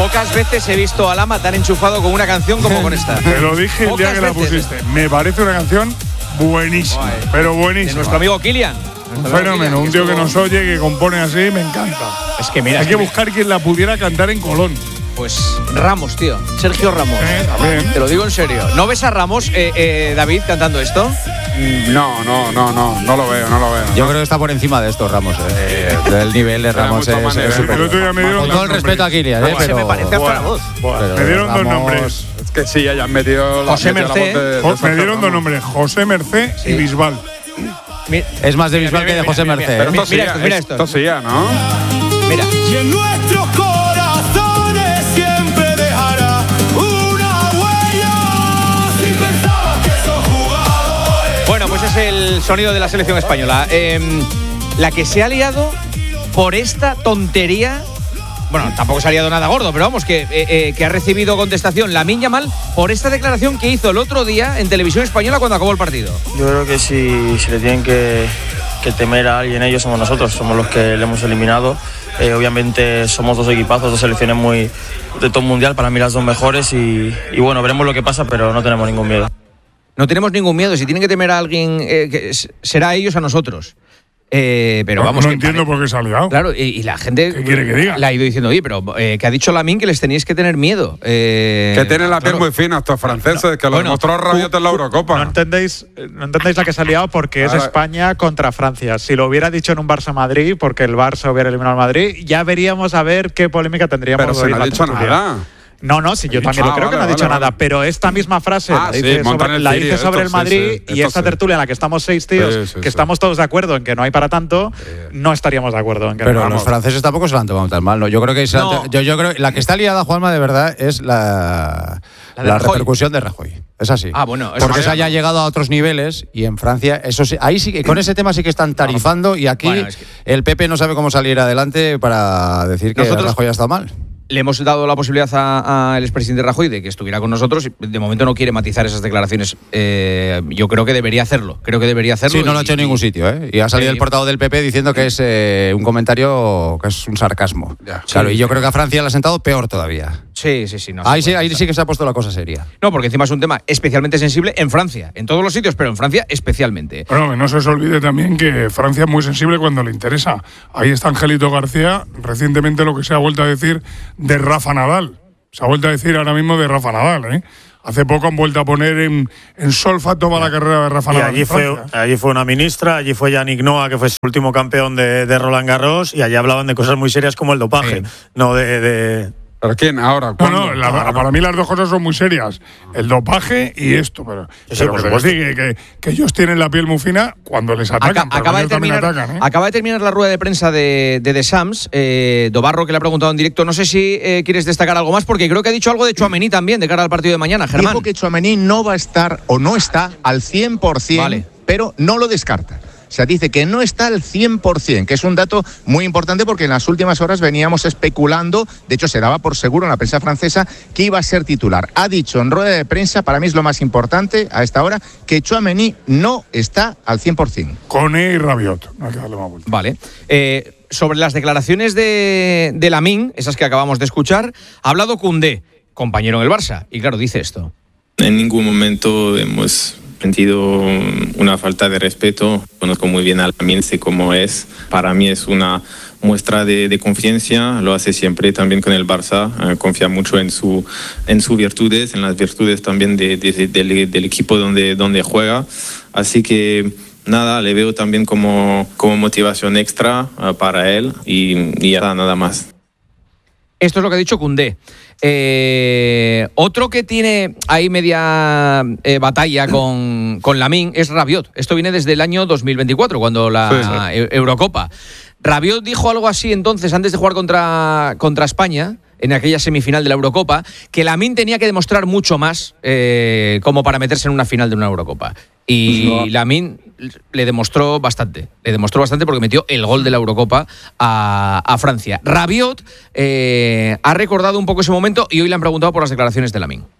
Pocas veces he visto a Lama tan enchufado con una canción como con esta. Te lo dije el día que la pusiste. Me parece una canción buenísima, pero buenísima. De nuestro amigo Kilian. Un fenómeno, un tío que nos oye, que compone así, me encanta. Es que mira, hay que buscar quien la pudiera cantar en Colón. Pues Ramos, tío. Sergio Ramos. También. Te lo digo en serio. ¿No ves a Ramos, David, cantando esto? No lo veo. Yo creo que está por encima de esto, Ramos. El nivel de Ramos es superior. Con todo el respeto a Kilian, pero pero me parece hasta la voz. Me dieron dos nombres. Es que sí, hayan metido José Mercé. Me dieron dos nombres, José Mercé y Bisbal. Es más de Bisbal que de José Mercé. Pero Mira esto. Esto sí ya, ¿no? Mira. Y en nuestros corazones siempre dejará una huella. Si pensabas que esos jugadores. Bueno, pues es el sonido de la selección española. La que se ha liado por esta tontería. Bueno, tampoco se ha liado nada gordo, pero vamos, que ha recibido contestación Lamine Yamal por esta declaración que hizo el otro día en Televisión Española cuando acabó el partido. Yo creo que si le tienen que temer a alguien, ellos somos nosotros, somos los que le hemos eliminado. Obviamente somos dos equipazos, dos selecciones muy de top mundial, para mí las dos mejores y bueno, veremos lo que pasa, pero no tenemos ningún miedo. No tenemos ningún miedo, si tienen que temer a alguien, será a ellos a nosotros. Pero vamos, no entiendo por qué se ha liado. Claro, y la gente ¿qué quiere que diga? Le ha ido diciendo, oye, pero que ha dicho Lamine que les tenéis que tener miedo. Que tienen la piel muy fina estos franceses, que lo demostró Rabiot en la Eurocopa. No entendéis la que se ha liado porque es España contra Francia. Si lo hubiera dicho en un Barça-Madrid, porque el Barça hubiera eliminado al Madrid, ya veríamos a ver qué polémica tendríamos. Pero se no ha dicho nada. No, sí, yo también lo creo que no ha dicho nada, pero esta misma frase la dice sobre el Madrid y esta tertulia en la que estamos 6 tíos, que estamos todos de acuerdo en que no hay para tanto, no estaríamos de acuerdo en que pero los franceses tampoco se la han tomado tan mal, ¿no? Yo creo que yo creo la que está liada, Juanma, de verdad es la repercusión de Rajoy. Es así. Bueno, porque se haya llegado a otros niveles y en Francia, eso sí, ahí sí que con ese tema sí que están tarifando y aquí el PP no sabe cómo salir adelante para decir que Rajoy ha estado mal. Le hemos dado la posibilidad al expresidente Rajoy de que estuviera con nosotros y de momento no quiere matizar esas declaraciones. Yo creo que debería hacerlo. Sí, no lo ha hecho en ningún sitio, ¿eh? Y ha salido el portavoz del PP diciendo que es un comentario que es un sarcasmo. Claro, y yo creo que a Francia le ha sentado peor todavía. Sí. No, ahí sí que se ha puesto la cosa seria. No, porque encima es un tema especialmente sensible en Francia. En todos los sitios, pero en Francia especialmente. Bueno, que no se os olvide también que Francia es muy sensible cuando le interesa. Ahí está Angelito García, recientemente lo que se ha vuelto a decir de Rafa Nadal. Se ha vuelto a decir ahora mismo de Rafa Nadal, ¿eh? Hace poco han vuelto a poner en solfa toda la carrera de Rafa Nadal. Y allí fue una ministra, allí fue Yannick Noah, que fue su último campeón de Roland Garros, y allí hablaban de cosas muy serias como el dopaje, no de ¿Pero quién? ¿Ahora? ¿Cuándo? Para mí las dos cosas son muy serias. El dopaje y esto. Pero que ellos tienen la piel muy fina cuando les atacan. Acaba de terminar la rueda de prensa de Deschamps. Dobarro, que le ha preguntado en directo. No sé si quieres destacar algo más, porque creo que ha dicho algo de Tchouaméni también, de cara al partido de mañana. Germán. Dijo que Tchouaméni no va a estar o no está al 100%, pero no lo descarta. O sea, dice que no está al 100%, que es un dato muy importante porque en las últimas horas veníamos especulando, de hecho se daba por seguro en la prensa francesa que iba a ser titular. Ha dicho en rueda de prensa, para mí es lo más importante a esta hora, que Tchouaméni no está al 100%. Koné y Rabiot, no hay que darle más vuelta. Vale. Sobre las declaraciones de Lamine, esas que acabamos de escuchar, ha hablado Koundé, compañero en el Barça, y claro, dice esto. En ningún momento hemos sentido una falta de respeto. Conozco muy bien a Lamine, sé cómo es. Para mí es una muestra de confianza, lo hace siempre también con el Barça, confía mucho en sus virtudes, en las virtudes también del equipo donde juega. Así que nada, le veo también como motivación extra para él y ya nada más. Esto es lo que ha dicho Koundé. Otro que tiene ahí media batalla con Lamine es Rabiot. Esto viene desde el año 2024, cuando la Eurocopa. Rabiot dijo algo así entonces, antes de jugar contra España, en aquella semifinal de la Eurocopa, que Lamine tenía que demostrar mucho más como para meterse en una final de una Eurocopa. Y Lamine le demostró bastante porque metió el gol de la Eurocopa a Francia. Rabiot ha recordado un poco ese momento y hoy le han preguntado por las declaraciones de Lamine.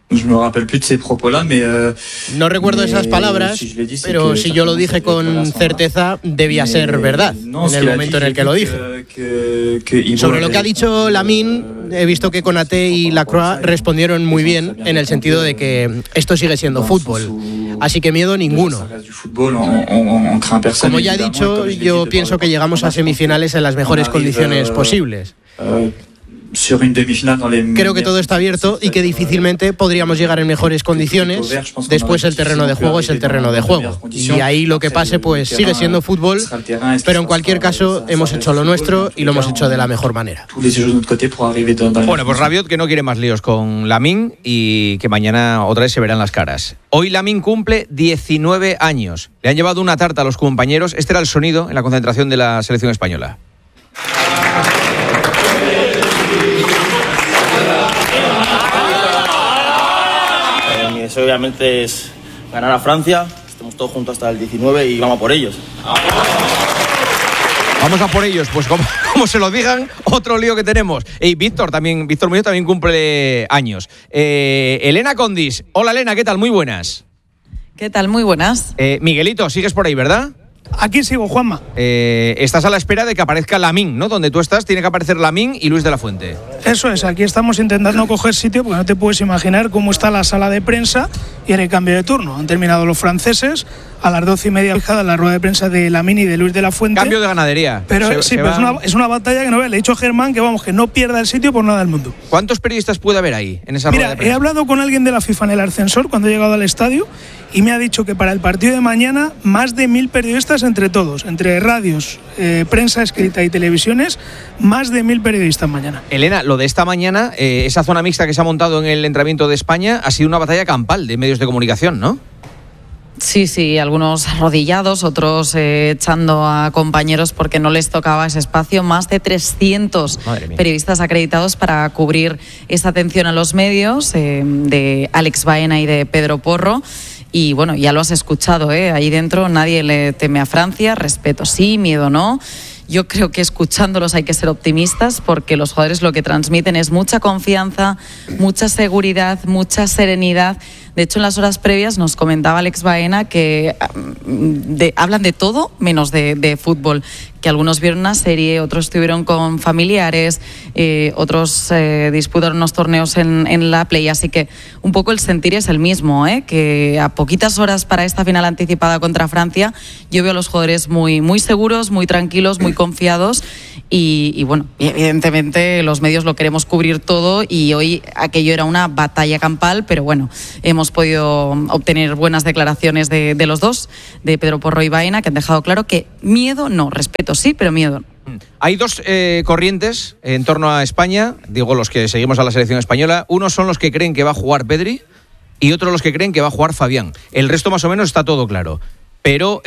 No recuerdo esas palabras, pero si yo lo dije con certeza, debía ser verdad en el momento en el que lo dije. Sobre lo que ha dicho Lamine, he visto que Konaté y Lacroix respondieron muy bien en el sentido de que esto sigue siendo fútbol, así que miedo ninguno. Como ya he dicho, yo pienso que llegamos a semifinales en las mejores condiciones posibles. Creo que todo está abierto y que difícilmente podríamos llegar en mejores condiciones. Después el terreno de juego es el terreno de juego. Y ahí lo que pase pues sigue siendo fútbol, pero en cualquier caso hemos hecho lo nuestro y lo hemos hecho de la mejor manera. Bueno, pues Rabiot que no quiere más líos con Lamine y que mañana otra vez se verán las caras. Hoy Lamine cumple 19 años. Le han llevado una tarta a los compañeros. Este era el sonido en la concentración de la selección española. Obviamente es ganar a Francia, estamos todos juntos hasta el 19 y vamos a por ellos. Vamos a por ellos, pues como se lo digan, otro lío que tenemos. Y Víctor Muñoz también cumple años. Elena Condis, hola Elena, ¿qué tal? Muy buenas. ¿Qué tal? Muy buenas. Miguelito, sigues por ahí, ¿verdad? Aquí sigo, Juanma. Estás a la espera de que aparezca Lamine, ¿no? Donde tú estás tiene que aparecer Lamine y Luis de la Fuente. Eso es, aquí estamos intentando coger sitio porque no te puedes imaginar cómo está la sala de prensa y en el cambio de turno. Han terminado los franceses, a las 12:30 fijada la rueda de prensa de Lamine y de Luis de la Fuente. Cambio de ganadería. Pero es una batalla que no ve. Le he dicho a Germán que no pierda el sitio por nada del mundo. ¿Cuántos periodistas puede haber ahí en esa rueda de prensa? Mira, he hablado con alguien de la FIFA en el ascensor cuando he llegado al estadio y me ha dicho que para el partido de mañana más de 1.000 periodistas entre todos, entre radios, prensa escrita y televisiones, más de 1.000 periodistas mañana. Elena, lo de esta mañana, esa zona mixta que se ha montado en el entrenamiento de España ha sido una batalla campal de medios de comunicación, ¿no? Sí, algunos arrodillados, otros echando a compañeros porque no les tocaba ese espacio. Más de 300 periodistas acreditados para cubrir esa atención a los medios, de Alex Baena y de Pedro Porro. Y bueno, ya lo has escuchado, ahí dentro nadie le teme a Francia, respeto sí, miedo no. Yo creo que escuchándolos hay que ser optimistas porque los jugadores lo que transmiten es mucha confianza, mucha seguridad, mucha serenidad. De hecho, en las horas previas nos comentaba Alex Baena que hablan de todo menos de fútbol, que algunos vieron una serie, otros estuvieron con familiares, otros disputaron unos torneos en la Play, así que un poco el sentir es el mismo, que a poquitas horas para esta final anticipada contra Francia, yo veo a los jugadores muy, muy seguros, muy tranquilos, muy confiados y bueno, evidentemente los medios lo queremos cubrir todo y hoy aquello era una batalla campal, pero bueno, hemos podido obtener buenas declaraciones de los dos, de Pedro Porro y Baena, que han dejado claro que miedo no, respeto sí, pero miedo no. Hay dos corrientes en torno a España, digo los que seguimos a la selección española. Unos son los que creen que va a jugar Pedri y otros los que creen que va a jugar Fabián. El resto más o menos está todo claro, pero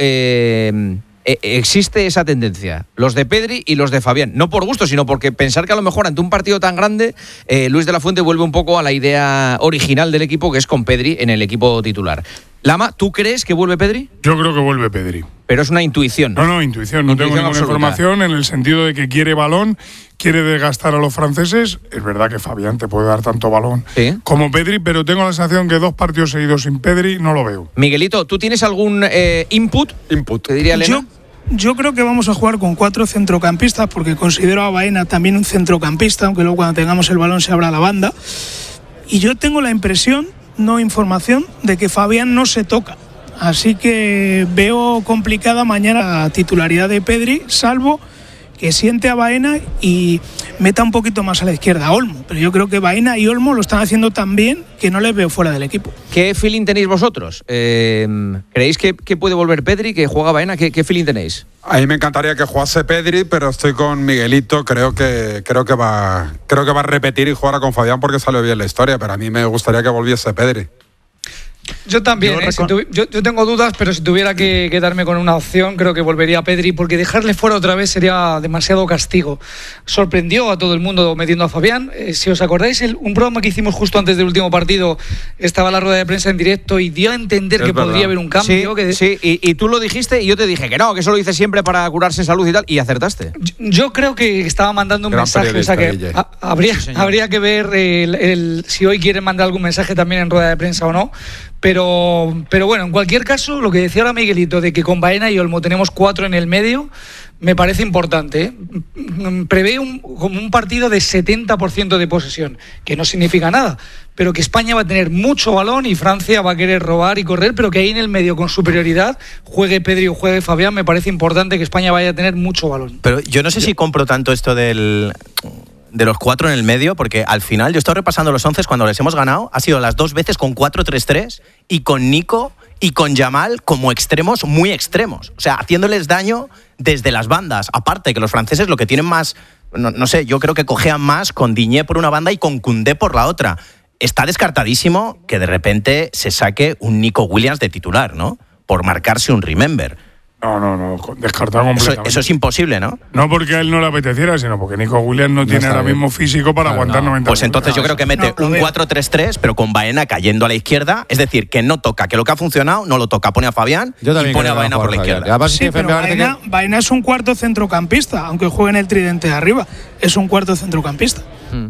existe esa tendencia, los de Pedri y los de Fabián, no por gusto, sino porque pensar que a lo mejor ante un partido tan grande Luis de la Fuente vuelve un poco a la idea original del equipo, que es con Pedri en el equipo titular. Lama, ¿tú crees que vuelve Pedri? Yo creo que vuelve Pedri. Pero es una intuición. No, intuición. No tengo ninguna información en el sentido de que quiere balón, quiere desgastar a los franceses. Es verdad que Fabián te puede dar tanto balón como Pedri, pero tengo la sensación que 2 partidos seguidos sin Pedri no lo veo. Miguelito, ¿tú tienes algún input? Te diría Elena. Yo creo que vamos a jugar con 4 centrocampistas porque considero a Baena también un centrocampista, aunque luego cuando tengamos el balón se abra la banda. Y yo tengo la impresión, no información, de que Fabián no se toca. Así que veo complicada mañana la titularidad de Pedri, salvo que siente a Baena y meta un poquito más a la izquierda a Olmo. Pero yo creo que Baena y Olmo lo están haciendo tan bien que no les veo fuera del equipo. ¿Qué feeling tenéis vosotros? ¿Creéis que puede volver Pedri, que juega Baena? ¿Qué feeling tenéis? A mí me encantaría que jugase Pedri, pero estoy con Miguelito. Creo que va a repetir y jugar con Fabián porque salió bien la historia, pero a mí me gustaría que volviese Pedri. Yo también, yo tengo dudas, pero si tuviera que quedarme con una opción, creo que volvería a Pedri, porque dejarle fuera otra vez sería demasiado castigo. Sorprendió a todo el mundo metiendo a Fabián. Si os acordáis, un programa que hicimos justo antes del último partido, estaba la rueda de prensa en directo y dio a entender que podría haber un cambio. Sí, y tú lo dijiste y yo te dije que no, que eso lo dice siempre para curarse en salud y tal, y acertaste. Yo creo que estaba mandando un mensaje, o sea que habría que ver si hoy quieren mandar algún mensaje también en rueda de prensa o no. Pero bueno, en cualquier caso, lo que decía ahora Miguelito, de que con Baena y Olmo tenemos 4 en el medio, me parece importante. Prevé como un partido de 70% de posesión, que no significa nada, pero que España va a tener mucho balón y Francia va a querer robar y correr, pero que ahí en el medio, con superioridad, juegue Pedri o juegue Fabián, me parece importante que España vaya a tener mucho balón. Pero yo no sé si compro tanto esto de los 4 en el medio, porque al final yo he estado repasando los 11 cuando les hemos ganado, ha sido las 2 veces con 4-3-3 y con Nico y con Yamal como extremos muy extremos, o sea, haciéndoles daño desde las bandas. Aparte que los franceses lo que tienen más, no sé, yo creo que cojean más con Digne por una banda y con Koundé por la otra. Está descartadísimo que de repente se saque un Nico Williams de titular, ¿no? Por marcarse un remember. No, descartado completamente. Eso es imposible, ¿no? No porque a él no le apeteciera, sino porque Nico Williams no tiene ahora mismo físico para aguantar 90 Pues entonces yo creo que mete un 4-3-3, pero con Baena cayendo a la izquierda, es decir, que no toca, que lo que ha funcionado no lo toca, pone a Fabián y pone a Baena por la izquierda. Sí, pero Baena es un cuarto centrocampista, aunque juegue en el tridente de arriba, es un cuarto centrocampista.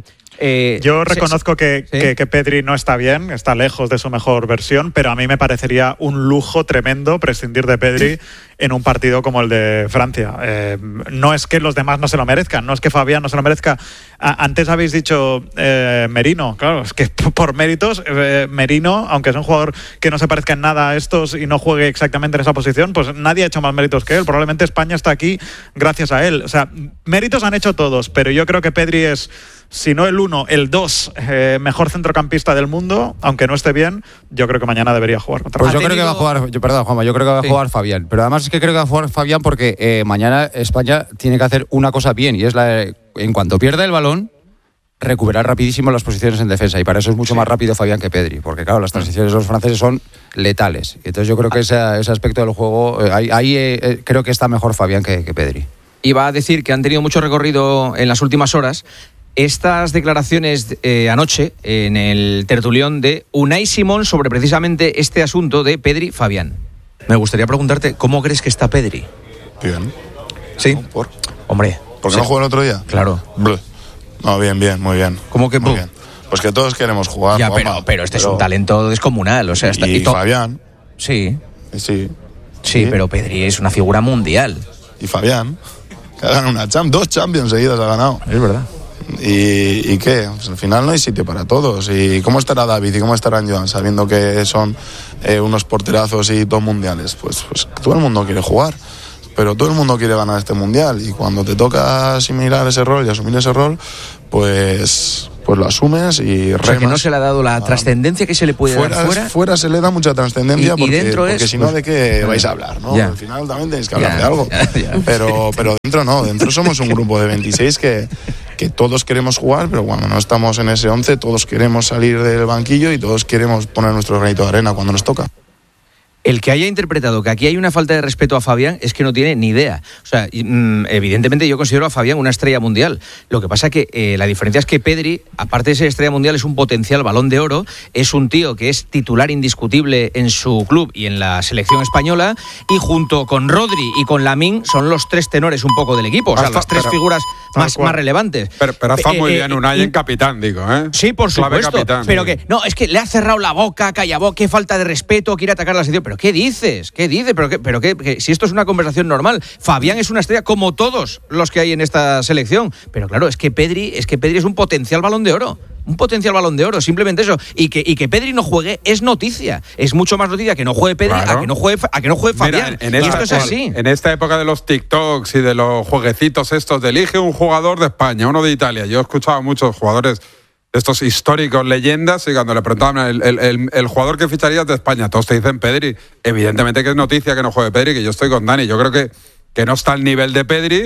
Yo reconozco que Pedri no está bien, está lejos de su mejor versión, pero a mí me parecería un lujo tremendo prescindir de Pedri en un partido como el de Francia. No es que los demás no se lo merezcan, no es que Fabián no se lo merezca. Antes habéis dicho Merino, claro, es que por méritos, Merino, aunque es un jugador que no se parezca en nada a estos y no juegue exactamente en esa posición, pues nadie ha hecho más méritos que él. Probablemente España está aquí gracias a él. O sea, méritos han hecho todos, pero yo creo que Pedri es, si no el 1, el 2 mejor centrocampista del mundo, aunque no esté bien, yo creo que mañana debería jugar contra Pues yo creo que va a jugar, perdón Juanma, yo creo que va a jugar Fabián, pero además es que creo que va a jugar Fabián porque mañana España tiene que hacer una cosa bien y es en cuanto pierda el balón, recuperar rapidísimo las posiciones en defensa, y para eso es mucho más rápido Fabián que Pedri, porque claro, las transiciones de los franceses son letales. Entonces yo creo que ese aspecto del juego, ahí creo que está mejor Fabián que Pedri. Iba a decir que han tenido mucho recorrido en las últimas horas estas declaraciones anoche en el tertulión de Unai Simón sobre precisamente este asunto de Pedri Fabián. Me gustaría preguntarte, ¿cómo crees que está Pedri? Bien. ¿Sí? ¿Por? Hombre. ¿Por qué no jugó el otro día? Claro. No, bien, muy bien. ¿Cómo que muy bien? Pues que todos queremos jugar. Ya, pero este es un talento descomunal. O sea, y Fabián. Sí. Sí, pero Pedri es una figura mundial. Y Fabián, que ha ganado 2 Champions seguidas ha ganado. Es verdad. ¿Y qué? Pues al final no hay sitio para todos. ¿Y cómo estará David y cómo estará Joan sabiendo que son unos porterazos y dos mundiales? Pues todo el mundo quiere jugar, pero todo el mundo quiere ganar este mundial, y cuando te toca asimilar ese rol y asumir ese rol, pues lo asumes y remas. O sea, que no se le ha dado la trascendencia que se le puede dar fuera. Fuera se le da mucha trascendencia porque si no, pues, ¿de qué vais a hablar? ¿No? Al final también tenéis que hablar de algo. Ya. Pero dentro no, dentro somos un grupo de 26 que todos queremos jugar, pero cuando no estamos en ese 11, todos queremos salir del banquillo y todos queremos poner nuestro granito de arena cuando nos toca. El que haya interpretado que aquí hay una falta de respeto a Fabián es que no tiene ni idea. O sea, evidentemente yo considero a Fabián una estrella mundial. Lo que pasa que la diferencia es que Pedri, aparte de ser estrella mundial, es un potencial Balón de Oro, es un tío que es titular indiscutible en su club y en la selección española, y junto con Rodri y con Lamine son los 3 tenores un poco del equipo, o sea, las 3 figuras más relevantes. Pero está muy bien Unai en capitán, digo, ¿eh? Sí, por supuesto, capitán, pero que no, es que le ha cerrado la boca, callabó, qué falta de respeto, quiere atacar la selección. ¿Pero qué dices? ¿Qué dice? ¿Pero qué? Si esto es una conversación normal. Fabián es una estrella como todos los que hay en esta selección. Pero claro, es que Pedri es un potencial Balón de Oro. Un potencial Balón de Oro, simplemente eso. Y que Pedri no juegue es noticia. Es mucho más noticia que no juegue Pedri, claro, a que no juegue Fabián. Mira, esto es así. En esta época de los TikToks y de los jueguecitos estos de elige un jugador de España, uno de Italia. Yo he escuchado a muchos jugadores de estos históricos leyendas, y cuando le preguntaban el jugador que ficharías de España, todos te dicen Pedri. Evidentemente que es noticia que no juegue Pedri, que yo estoy con Dani. Yo creo que no está al nivel de Pedri,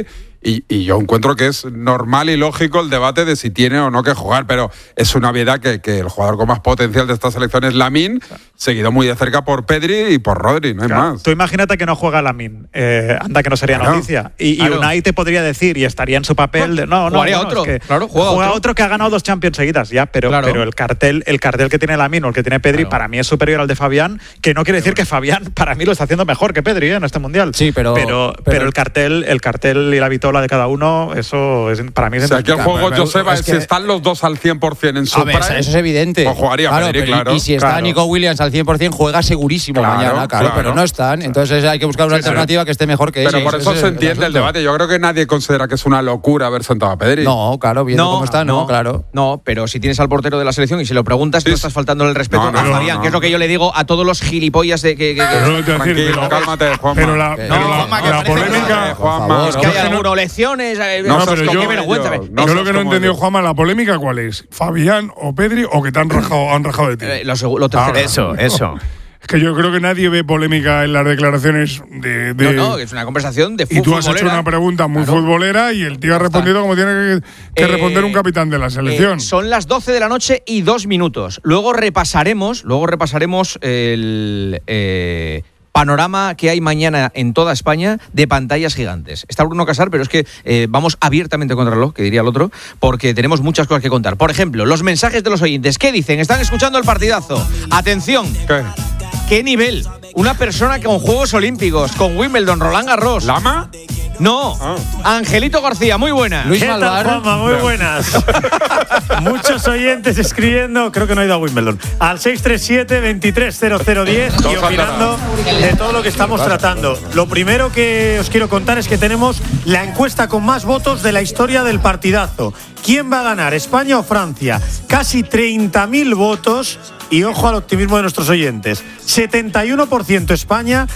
Y yo encuentro que es normal y lógico el debate de si tiene o no que jugar, pero es una obviedad que el jugador con más potencial de esta selección es Lamine, seguido muy de cerca por Pedri y por Rodri, no hay más. Tú imagínate que no juega Lamine, anda que no sería noticia. Y Unai te podría decir, y estaría en su papel de jugaría otro, es que juega otro que ha ganado 2 Champions seguidas, ya, pero el cartel que tiene Lamine o el que tiene Pedri para mí es superior al de Fabián, que no quiere decir que Fabián para mí lo está haciendo mejor que Pedri en este mundial. Sí, pero el cartel y la vitola de cada uno, eso es, para mí es... O sea, aquí el juego, Joseba, es si están los dos al 100% en su prime, eso es evidente. O jugaría Pedri, claro. Y si está Nico Williams al 100%, juega segurísimo mañana, pero no están. Entonces hay que buscar una alternativa que esté mejor que Pero por eso se entiende el debate. Yo creo que nadie considera que es una locura haber sentado a Pedri. No, claro, viendo cómo está, claro. No, pero si tienes al portero de la selección y si lo preguntas, no estás faltando el respeto a Fabián, que es lo que yo le digo a todos los gilipollas de que tranquilo, cálmate, Juanma. Pero la polémica, Juanma, es que hay algunas lecciones. Qué vergüenza. Yo lo que no he entendido, Juanma, la polémica ¿cuál es? ¿Fabián o Pedri o que te han rajado de ti? Lo tercero. Eso. Es que yo creo que nadie ve polémica en las declaraciones de... No, es una conversación de fútbol. Y tú has hecho una pregunta muy futbolera y el tío ha respondido como tiene que responder un capitán de la selección. Son las 12 de la noche y 2 minutos. Luego repasaremos el panorama que hay mañana en toda España de pantallas gigantes. Está Bruno Casar, pero es que vamos abiertamente contra el reloj, que diría el otro, porque tenemos muchas cosas que contar. Por ejemplo, los mensajes de los oyentes. ¿Qué dicen? Están escuchando el partidazo. Atención. ¿Qué nivel? Una persona con Juegos Olímpicos, con Wimbledon, Roland Garros. ¿Lama? No. Angelito García, muy buenas. Luis Malvar. Juanma, muy buenas. Muchos oyentes escribiendo, creo que no ha ido a Wimbledon, al 637-230010 y opinando de todo lo que estamos tratando. Lo primero que os quiero contar es que tenemos la encuesta con más votos de la historia del partidazo. ¿Quién va a ganar, España o Francia? Casi 30.000 votos. Y ojo al optimismo de nuestros oyentes. 71% España,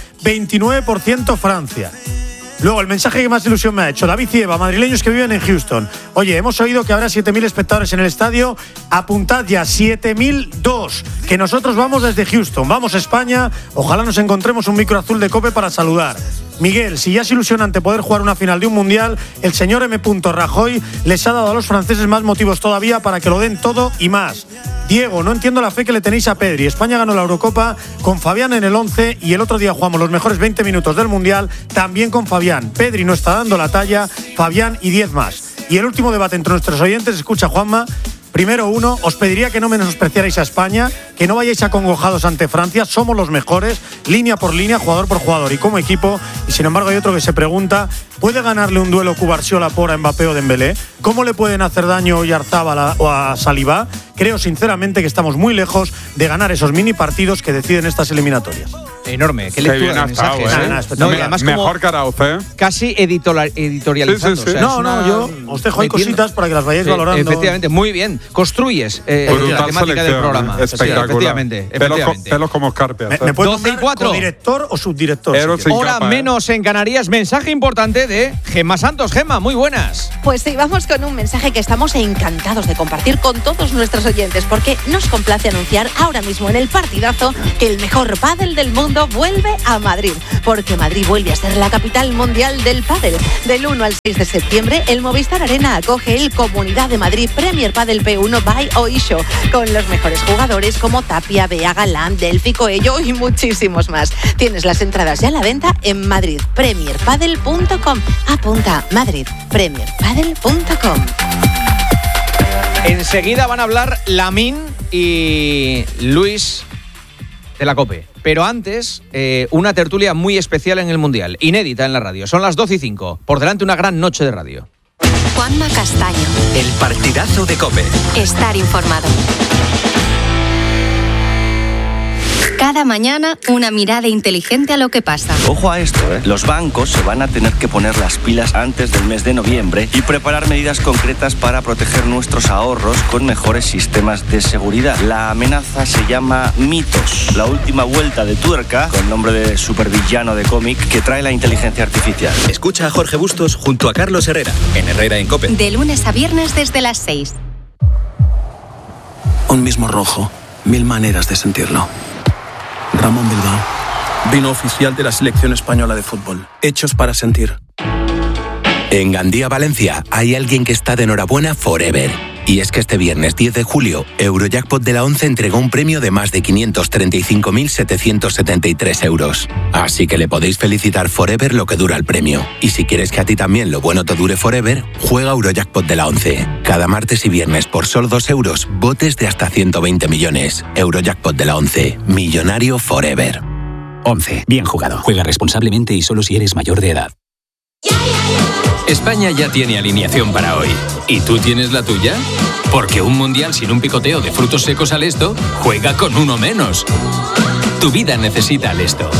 29% Francia. Luego, el mensaje que más ilusión me ha hecho. David Cieva, madrileños que viven en Houston. Oye, hemos oído que habrá 7.000 espectadores en el estadio. Apuntad ya, 7.002. Que nosotros vamos desde Houston. Vamos a España. Ojalá nos encontremos un micro azul de COPE para saludar. Miguel, si ya es ilusionante poder jugar una final de un mundial, el señor M. Rajoy les ha dado a los franceses más motivos todavía para que lo den todo y más. Diego, no entiendo la fe que le tenéis a Pedri. España ganó la Eurocopa con Fabián en el 11 y el otro día jugamos los mejores 20 minutos del mundial también con Fabián. Pedri no está dando la talla, Fabián y 10 más. Y el último debate entre nuestros oyentes, escucha Juanma. Primero uno, os pediría que no menospreciarais a España, que no vayáis acongojados ante Francia, somos los mejores, línea por línea, jugador por jugador y como equipo. Y sin embargo hay otro que se pregunta, ¿puede ganarle un duelo Cubarsí-Laport a Mbappé o Dembélé? ¿Cómo le pueden hacer daño a Oyarzábal o a Saliba? Creo sinceramente que estamos muy lejos de ganar esos mini partidos que deciden estas eliminatorias. Enorme, qué lectura de mensajes. Además, mejor que Arauz, casi editorializando. Sí. O sea, yo os dejo ahí cositas para que las vayáis valorando. Efectivamente, muy bien. Construyes la temática del programa. Espectacular. Efectivamente. Pelos como escarpias. ¿Me puedes nombrar director o subdirector? Hora menos en Canarias. Mensaje importante de Gemma Santos. Gemma, muy buenas. Pues sí, vamos con un mensaje que estamos encantados de compartir con todos nuestros oyentes, porque nos complace anunciar ahora mismo en el partidazo que el mejor pádel del mundo vuelve a Madrid, porque Madrid vuelve a ser la capital mundial del pádel. Del 1 al 6 de septiembre, el Movistar Arena acoge el Comunidad de Madrid Premier Padel P1 by Oisho, con los mejores jugadores como Tapia, Bea, Galán, Delphi, Coello y muchísimos más. Tienes las entradas ya a la venta en madridpremierpadel.com. Apunta, madridpremierpadel.com. Enseguida van a hablar Lamine y Luis de la COPE. Pero antes, una tertulia muy especial en el Mundial, inédita en la radio. Son las 12:05. Por delante una gran noche de radio. Juanma Castaño. El partidazo de COPE. Estar informado. Cada mañana, una mirada inteligente a lo que pasa. Ojo a esto, Los bancos se van a tener que poner las pilas antes del mes de noviembre y preparar medidas concretas para proteger nuestros ahorros con mejores sistemas de seguridad. La amenaza se llama Mitos, la última vuelta de tuerca, con nombre de supervillano de cómic, que trae la inteligencia artificial. Escucha a Jorge Bustos junto a Carlos Herrera, en Herrera en COPE. De lunes a viernes desde las 6. Un mismo rojo, 1000 maneras de sentirlo. Ramón Bilbao, vino oficial de la selección española de fútbol, hechos para sentir. En Gandía, Valencia, hay alguien que está de enhorabuena forever. Y es que este viernes 10 de julio, Eurojackpot de la 11 entregó un premio de más de 535.773 euros. Así que le podéis felicitar forever lo que dura el premio. Y si quieres que a ti también lo bueno te dure forever, juega Eurojackpot de la 11. Cada martes y viernes por solo 2 euros, botes de hasta 120 millones. Eurojackpot de la 11. Millonario forever. 11. Bien jugado. Juega responsablemente y solo si eres mayor de edad. España ya tiene alineación para hoy. ¿Y tú tienes la tuya? Porque un mundial sin un picoteo de frutos secos al Esto juega con uno menos. Tu vida necesita al Esto.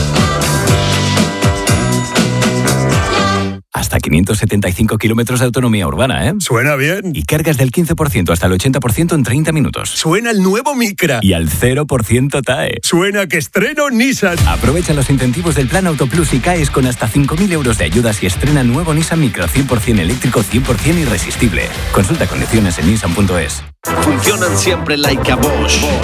Hasta 575 kilómetros de autonomía urbana, ¿eh? Suena bien. Y cargas del 15% hasta el 80% en 30 minutos. Suena el nuevo Micra. Y al 0% TAE. Suena que estreno Nissan. Aprovecha los incentivos del Plan Auto Plus y caes con hasta 5.000 euros de ayudas y estrena nuevo Nissan Micra 100% eléctrico, 100% irresistible. Consulta condiciones en nissan.es. Funcionan siempre like a Bosch.